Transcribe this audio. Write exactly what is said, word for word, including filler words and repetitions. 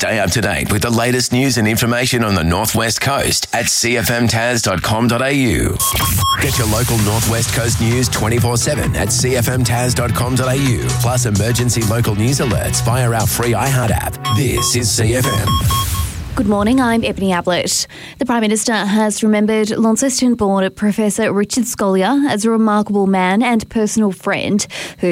Stay up to date with the latest news and information on the Northwest Coast at c f m tas dot com dot a u. Get your local Northwest Coast news twenty-four seven at c f m tas dot com dot a u, plus emergency local news alerts via our free iHeart app. This is C F M. Good morning, I'm Ebony Ablett. The Prime Minister has remembered Launceston-born Professor Richard Scolyer as a remarkable man and personal friend who